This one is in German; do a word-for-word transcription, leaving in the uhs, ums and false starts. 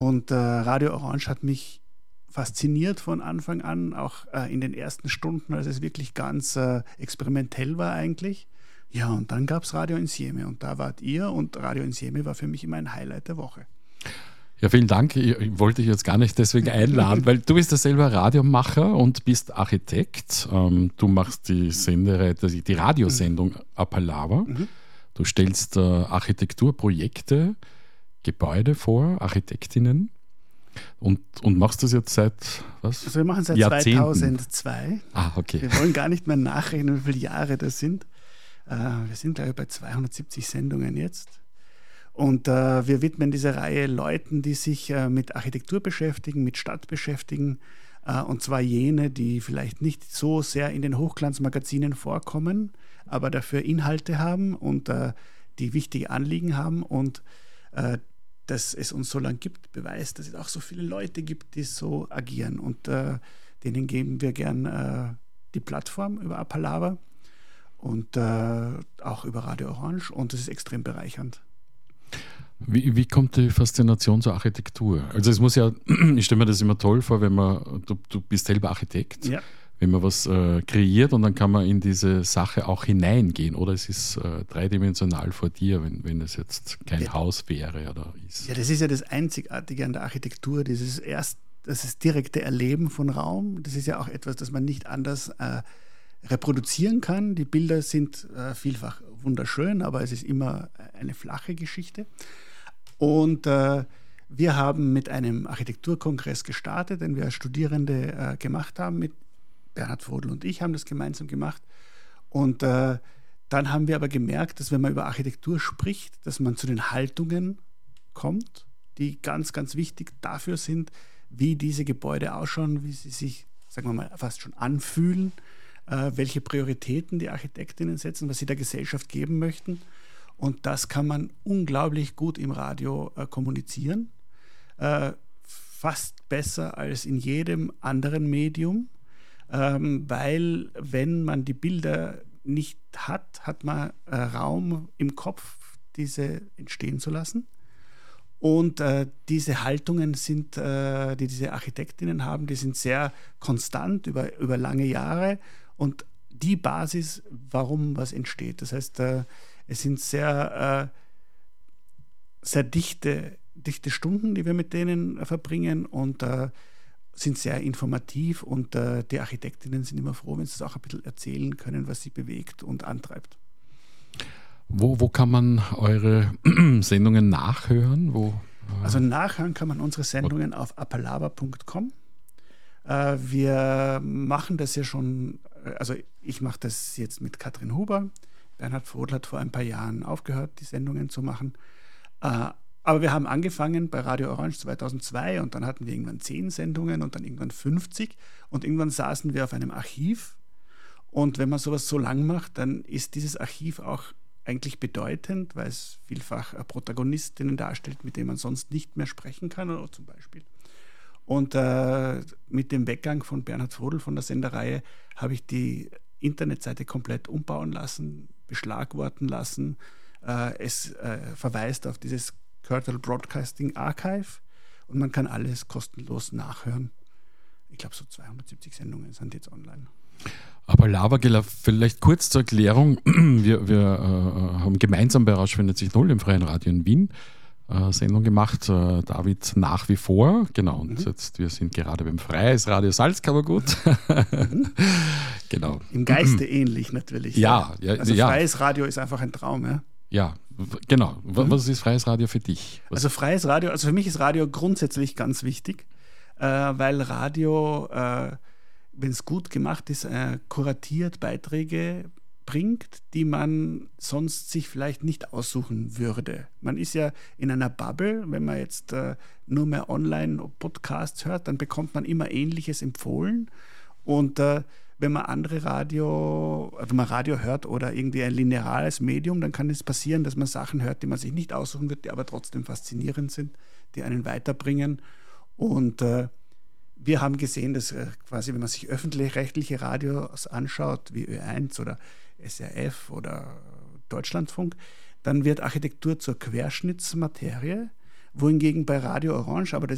Und äh, Radio Orange hat mich fasziniert von Anfang an, auch äh, in den ersten Stunden, als es wirklich ganz äh, experimentell war eigentlich. Ja, und dann gab es Radio Insieme und da wart ihr und Radio Insieme war für mich immer ein Highlight der Woche. Ja, vielen Dank. Ich wollte dich jetzt gar nicht deswegen einladen, weil du bist ja selber Radiomacher und bist Architekt. Du machst die Sendereihe, die Radiosendung Apalava. Mhm. Du stellst äh, Architekturprojekte, Gebäude vor, Architektinnen und, und machst das jetzt seit was? Also wir machen seit Jahrzehnten. zweitausendzwei. Ah, okay. Wir wollen gar nicht mehr nachrechnen, wie viele Jahre das sind. Äh, wir sind, glaube ich, bei zweihundertsiebzig Sendungen jetzt. Und äh, wir widmen diese Reihe Leuten, die sich äh, mit Architektur beschäftigen, mit Stadt beschäftigen. Äh, und zwar jene, die vielleicht nicht so sehr in den Hochglanzmagazinen vorkommen, aber dafür Inhalte haben und äh, die wichtige Anliegen haben. Und äh, dass es uns so lange gibt, beweist, dass es auch so viele Leute gibt, die so agieren. Und äh, denen geben wir gern äh, die Plattform über Apalava und äh, auch über Radio Orange. Und das ist extrem bereichernd. Wie, wie kommt die Faszination zur Architektur? Also es muss ja, ich stelle mir das immer toll vor, wenn man, du, du bist selber Architekt, Ja. wenn man was äh, kreiert und dann kann man in diese Sache auch hineingehen oder es ist äh, dreidimensional vor dir, wenn, wenn es jetzt kein Ja. Haus wäre oder ist. Ja, das ist ja das Einzigartige an der Architektur, dieses erst, das ist direkte Erleben von Raum. Das ist ja auch etwas, das man nicht anders äh, reproduzieren kann. Die Bilder sind äh, vielfach wunderschön, aber es ist immer eine flache Geschichte. Und äh, wir haben mit einem Architekturkongress gestartet, den wir als Studierende äh, gemacht haben. Mit Bernhard Vogel und ich haben das gemeinsam gemacht. Und äh, dann haben wir aber gemerkt, dass wenn man über Architektur spricht, dass man zu den Haltungen kommt, die ganz, ganz wichtig dafür sind, wie diese Gebäude ausschauen, wie sie sich, sagen wir mal, fast schon anfühlen, äh, welche Prioritäten die Architektinnen setzen, was sie der Gesellschaft geben möchten. Und das kann man unglaublich gut im Radio äh, kommunizieren, äh, fast besser als in jedem anderen Medium, ähm, weil wenn man die Bilder nicht hat, hat man äh, Raum im Kopf, diese entstehen zu lassen. Und äh, diese Haltungen, sind, äh, die diese Architektinnen haben, die sind sehr konstant über, über lange Jahre und die Basis, warum was entsteht. Das heißt, äh, es sind sehr, äh, sehr dichte, dichte Stunden, die wir mit denen äh, verbringen und äh, sind sehr informativ und äh, die Architektinnen sind immer froh, wenn sie es auch ein bisschen erzählen können, was sie bewegt und antreibt. Wo, wo kann man eure Sendungen nachhören? Wo, äh also nachhören kann man unsere Sendungen auf apalava punkt com. Äh, wir machen das ja schon, also ich mache das jetzt mit Katrin Huber. Bernhard Vogel hat vor ein paar Jahren aufgehört, die Sendungen zu machen. Äh, aber wir haben angefangen bei Radio Orange zweitausendzwei und dann hatten wir irgendwann zehn Sendungen und dann irgendwann fünfzig und irgendwann saßen wir auf einem Archiv. Und wenn man sowas so lang macht, dann ist dieses Archiv auch eigentlich bedeutend, weil es vielfach Protagonistinnen darstellt, mit denen man sonst nicht mehr sprechen kann, oder zum Beispiel. Und äh, mit dem Weggang von Bernhard Vogel von der Sendereihe habe ich die Internetseite komplett umbauen lassen, beschlagworten lassen. Äh, es äh, verweist auf dieses Curtal Broadcasting Archive und man kann alles kostenlos nachhören. Ich glaube, so zweihundertsiebzig Sendungen sind jetzt online. Aber Lava, vielleicht kurz zur Erklärung. Wir, wir äh, haben gemeinsam bei Rausch vierundneunzig Komma null im Freien Radio in Wien äh, Sendung gemacht. Äh, David nach wie vor. Genau, und mhm. jetzt wir sind gerade beim Freies Radio Salzkammergut. Mhm. Genau. Im Geiste ähnlich natürlich. Ja, ja. Also ja. Freies Radio ist einfach ein Traum, ja. Ja, genau. Mhm. Was ist Freies Radio für dich? Was also Freies Radio, also für mich ist Radio grundsätzlich ganz wichtig, äh, weil Radio, äh, wenn es gut gemacht ist, äh, kuratiert Beiträge bringt, die man sonst sich vielleicht nicht aussuchen würde. Man ist ja in einer Bubble, wenn man jetzt äh, nur mehr Online-Podcasts hört, dann bekommt man immer Ähnliches empfohlen und äh, wenn man andere Radio, wenn man Radio hört oder irgendwie ein lineares Medium, dann kann es passieren, dass man Sachen hört, die man sich nicht aussuchen wird, die aber trotzdem faszinierend sind, die einen weiterbringen. Und äh, wir haben gesehen, dass äh, quasi, wenn man sich öffentlich-rechtliche Radios anschaut, wie Ö eins oder S R F oder Deutschlandfunk, dann wird Architektur zur Querschnittsmaterie, wohingegen bei Radio Orange, aber das